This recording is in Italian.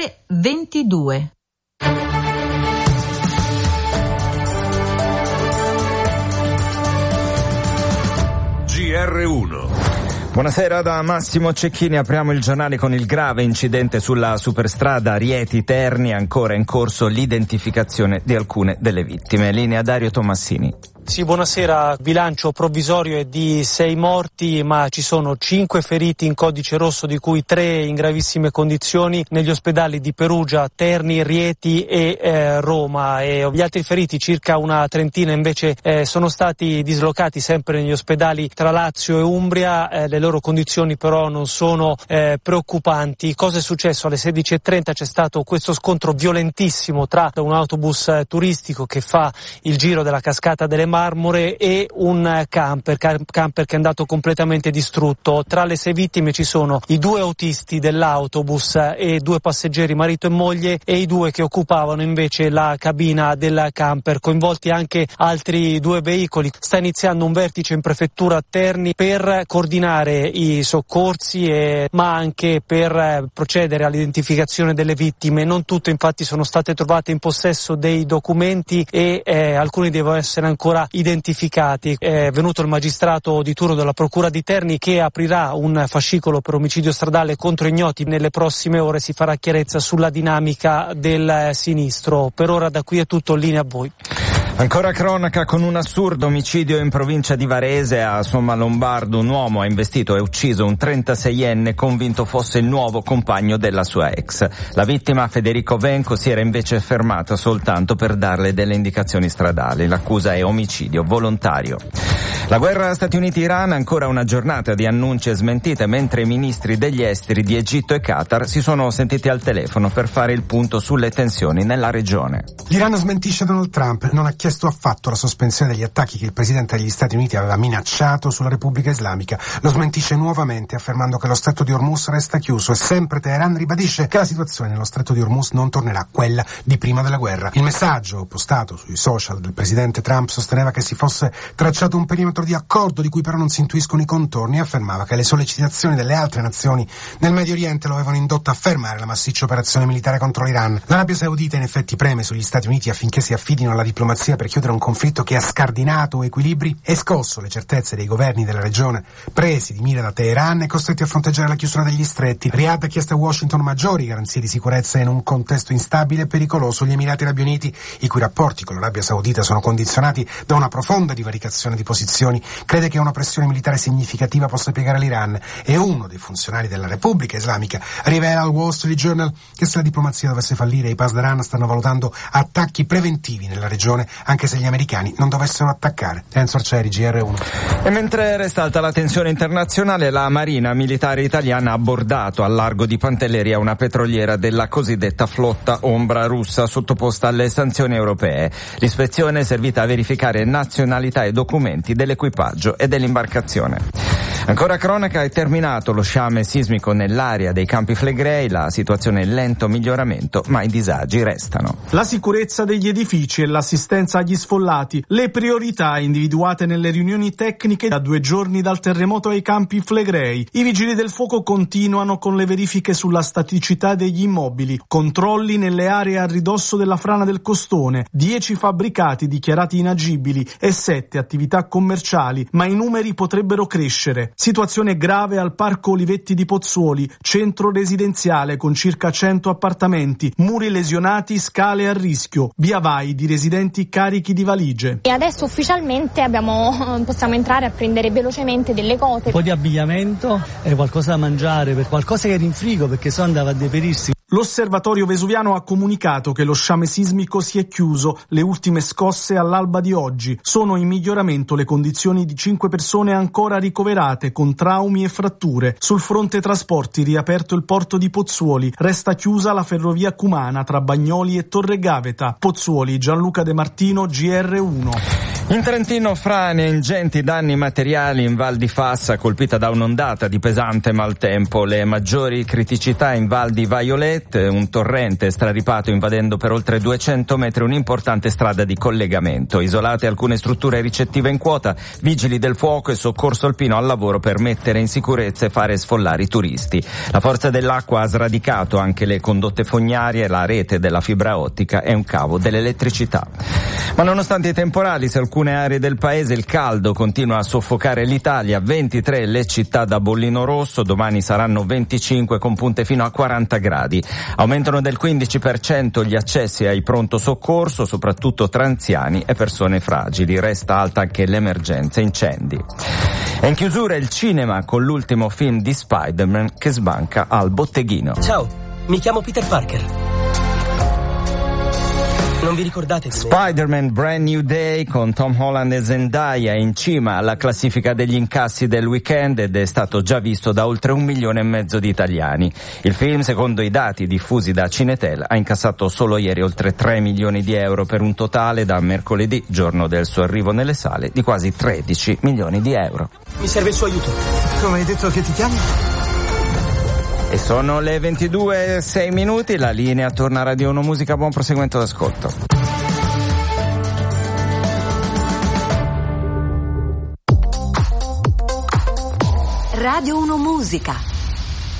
ore 22. GR1. Buonasera da Massimo Cecchini, apriamo il giornale con il grave incidente sulla superstrada Rieti-Terni, ancora in corso l'identificazione di alcune delle vittime. Linea Dario Tomassini. Sì, buonasera. Bilancio provvisorio è di 6 morti, ma ci sono 5 feriti in codice rosso, di cui 3 in gravissime condizioni negli ospedali di Perugia, Terni, Rieti e Roma. E gli altri feriti, circa una trentina, invece sono stati dislocati sempre negli ospedali tra Lazio e Umbria. Le loro condizioni però non sono preoccupanti. Cosa è successo? Alle 16:30 c'è stato questo scontro violentissimo tra un autobus turistico che fa il giro della cascata delle Marmore e un camper che è andato completamente distrutto. Tra le 6 vittime ci sono i 2 autisti dell'autobus e 2 passeggeri, marito e moglie, e i 2 che occupavano invece la cabina del camper, coinvolti anche altri 2 veicoli. Sta iniziando un vertice in prefettura a Terni per coordinare i soccorsi ma anche per procedere all'identificazione delle vittime. Non tutte infatti sono state trovate in possesso dei documenti e alcuni devono essere ancora identificati. È venuto il magistrato di turno della procura di Terni che aprirà un fascicolo per omicidio stradale contro ignoti. Nelle prossime ore si farà chiarezza sulla dinamica del sinistro. Per ora da qui è tutto, in linea a voi. Ancora cronaca con un assurdo omicidio in provincia di Varese. A Sommalombardo un uomo ha investito e ucciso un 36enne convinto fosse il nuovo compagno della sua ex. La vittima, Federico Venco, si era invece fermata soltanto per darle delle indicazioni stradali. L'accusa è omicidio volontario. La guerra Stati Uniti-Iran, ancora una giornata di annunci e smentite, mentre i ministri degli esteri di Egitto e Qatar si sono sentiti al telefono per fare il punto sulle tensioni nella regione. L'Iran smentisce Donald Trump, non ha chiesto affatto la sospensione degli attacchi che il presidente degli Stati Uniti aveva minacciato sulla Repubblica Islamica. Lo smentisce nuovamente affermando che lo stretto di Hormuz resta chiuso e sempre Teheran ribadisce che la situazione nello stretto di Hormuz non tornerà quella di prima della guerra. Il messaggio postato sui social del presidente Trump sosteneva che si fosse tracciato un perimetro di accordo di cui però non si intuiscono i contorni e affermava che le sollecitazioni delle altre nazioni nel Medio Oriente lo avevano indotto a fermare la massiccia operazione militare contro l'Iran. L'Arabia Saudita in effetti preme sugli Stati Uniti affinché si affidino alla diplomazia per chiudere un conflitto che ha scardinato equilibri e scosso le certezze dei governi della regione, presi di mira da Teheran e costretti a fronteggiare la chiusura degli stretti. Riyadh ha chiesto a Washington maggiori garanzie di sicurezza in un contesto instabile e pericoloso. Gli Emirati Arabi Uniti, i cui rapporti con l'Arabia Saudita sono condizionati da una profonda divaricazione di posizioni, crede che una pressione militare significativa possa piegare l'Iran, e uno dei funzionari della Repubblica Islamica rivela al Wall Street Journal che se la diplomazia dovesse fallire i Pasdaran stanno valutando attacchi preventivi nella regione anche se gli americani non dovessero attaccare. Enzo Arcieri, GR1. E mentre resta alta la tensione internazionale, la Marina Militare Italiana ha abbordato al largo di Pantelleria una petroliera della cosiddetta flotta ombra russa sottoposta alle sanzioni europee. L'ispezione è servita a verificare nazionalità e documenti dell'equipaggio e dell'imbarcazione. Ancora cronaca, è terminato lo sciame sismico nell'area dei Campi Flegrei, la situazione è in lento miglioramento, ma i disagi restano. La sicurezza degli edifici e l'assistenza agli sfollati, le priorità individuate nelle riunioni tecniche da 2 giorni dal terremoto ai Campi Flegrei. I vigili del fuoco continuano con le verifiche sulla staticità degli immobili, controlli nelle aree a ridosso della frana del Costone, 10 fabbricati dichiarati inagibili e 7 attività commerciali, ma i numeri potrebbero crescere. Situazione grave al Parco Olivetti di Pozzuoli, centro residenziale con circa 100 appartamenti, muri lesionati, scale a rischio, via vai di residenti carichi di valigie. E adesso ufficialmente possiamo entrare a prendere velocemente delle cose. Un po' di abbigliamento e qualcosa da mangiare, per qualcosa che era in frigo perché so andava a deperirsi. L'Osservatorio Vesuviano ha comunicato che lo sciame sismico si è chiuso, le ultime scosse all'alba di oggi. Sono in miglioramento le condizioni di 5 persone ancora ricoverate con traumi e fratture. Sul fronte trasporti riaperto il porto di Pozzuoli, resta chiusa la ferrovia Cumana tra Bagnoli e Torre Gaveta. Pozzuoli, Gianluca De Martino, GR1. In Trentino frane e ingenti danni materiali in Val di Fassa, colpita da un'ondata di pesante maltempo. Le maggiori criticità in Val di Vaiolette, un torrente straripato invadendo per oltre 200 metri un'importante strada di collegamento. Isolate alcune strutture ricettive in quota, vigili del fuoco e soccorso alpino al lavoro per mettere in sicurezza e fare sfollare i turisti. La forza dell'acqua ha sradicato anche le condotte fognarie, la rete della fibra ottica e un cavo dell'elettricità. Ma nonostante i temporali, se alcune aree del paese il caldo continua a soffocare l'Italia, 23 le città da bollino rosso, domani saranno 25 con punte fino a 40 gradi. Aumentano del 15% gli accessi ai pronto soccorso, soprattutto tra anziani e persone fragili. Resta alta anche l'emergenza incendi. E in chiusura il cinema con l'ultimo film di Spider-Man che sbanca al botteghino. Ciao, mi chiamo Peter Parker. Non vi ricordate di me? Spider-Man Brand New Day con Tom Holland e Zendaya in cima alla classifica degli incassi del weekend ed è stato già visto da oltre 1,5 milioni di italiani. Il film, secondo i dati diffusi da Cinetel, ha incassato solo ieri oltre 3 milioni di euro per un totale da mercoledì, giorno del suo arrivo nelle sale, di quasi 13 milioni di euro. Mi serve il suo aiuto. Come hai detto che ti chiami? E sono le 22:06, la linea torna a Radio 1 Musica, buon proseguimento d'ascolto. Radio 1 Musica.